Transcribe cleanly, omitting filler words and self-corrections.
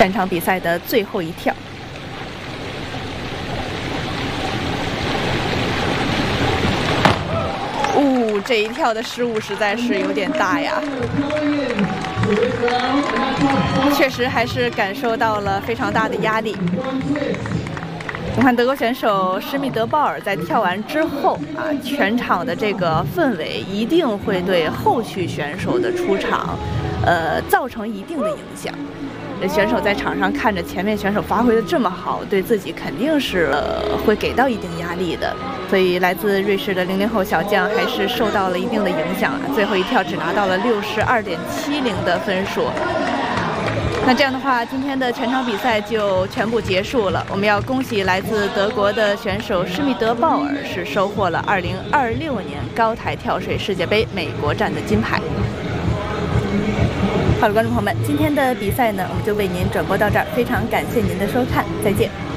全场比赛的最后一跳。这一跳的失误实在是有点大呀，确实还是感受到了非常大的压力。我看德国选手施密德鲍尔在跳完之后全场的这个氛围一定会对后续选手的出场，造成一定的影响。这选手在场上看着前面选手发挥的这么好，对自己肯定是会给到一定压力的。所以来自瑞士的00后小将还是受到了一定的影响最后一跳只拿到了62.70的分数。那这样的话，今天的全场比赛就全部结束了。我们要恭喜来自德国的选手施密德鲍尔是收获了2026年高台跳水世界杯美国站的金牌。好了，观众朋友们，今天的比赛呢，我们就为您转播到这儿，非常感谢您的收看，再见。